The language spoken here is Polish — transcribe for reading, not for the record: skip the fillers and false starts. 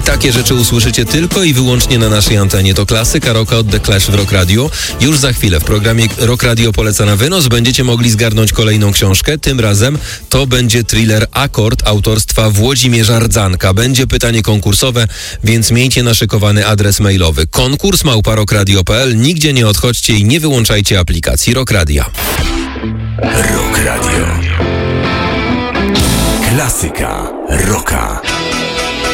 Takie rzeczy usłyszycie tylko i wyłącznie na naszej antenie. To klasyka rocka od The Clash w Rock Radio. Już za chwilę w programie Rock Radio poleca na wynos będziecie mogli zgarnąć kolejną książkę. Tym razem to będzie thriller Akord autorstwa Włodzimierza Rdzanka. Będzie pytanie konkursowe, więc miejcie naszykowany adres mailowy konkurs@rockradio.pl. Nigdzie nie odchodźcie i nie wyłączajcie aplikacji Rock Radia. Rock Radio. Klasyka rocka.